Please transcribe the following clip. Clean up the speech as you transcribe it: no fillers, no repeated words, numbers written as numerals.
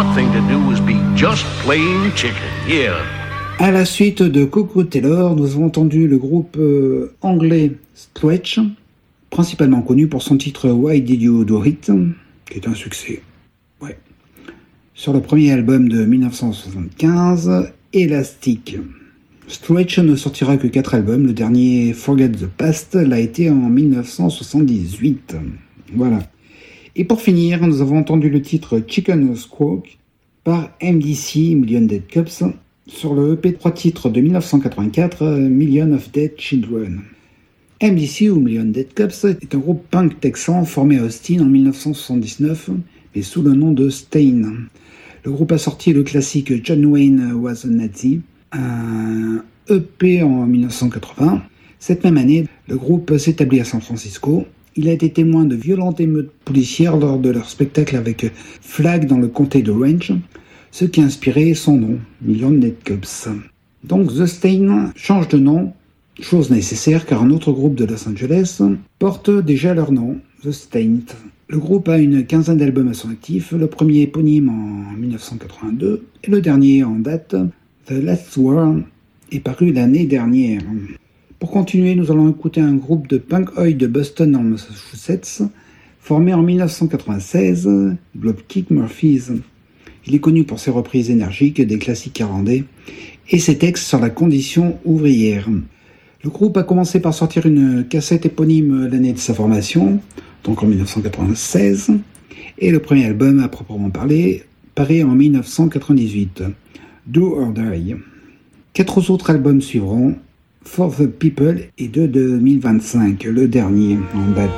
thing to do was be just plain chicken, yeah. À la suite de Cuckoo Taylor, nous avons entendu le groupe anglais Stretch, principalement connu pour son titre Why Did You Do It, qui est un succès. Ouais. Sur le premier album de 1975, Elastic. Stretch ne sortira que 4 albums, le dernier Forget the Past l'a été en 1978. Voilà. Et pour finir, nous avons entendu le titre Chicken Squawk par MDC, Million Dead Cups, sur le EP 3 titres de 1984, Million of Dead Children. MDC ou Million Dead Cups est un groupe punk texan formé à Austin en 1979, mais sous le nom de Stain. Le groupe a sorti le classique John Wayne Was a Nazi, un EP en 1980. Cette même année, le groupe s'établit à San Francisco. Il a été témoin de violentes émeutes policières lors de leur spectacle avec Flag dans le comté de Orange, ce qui a inspiré son nom, Million Dead Cups. Donc The Stain change de nom, chose nécessaire car un autre groupe de Los Angeles porte déjà leur nom, The Stained. Le groupe a une quinzaine d'albums à son actif, le premier éponyme en 1982 et le dernier en date, The Last War, est paru l'année dernière. Pour continuer, nous allons écouter un groupe de punk oi de Boston en Massachusetts, formé en 1996, Dropkick Murphys. Il est connu pour ses reprises énergiques des classiques irlandais et ses textes sur la condition ouvrière. Le groupe a commencé par sortir une cassette éponyme l'année de sa formation, donc en 1996, et le premier album à proprement parler paraît en 1998, Do or Die. 4 autres albums suivront, For the People et 2 de 2025, le dernier en date.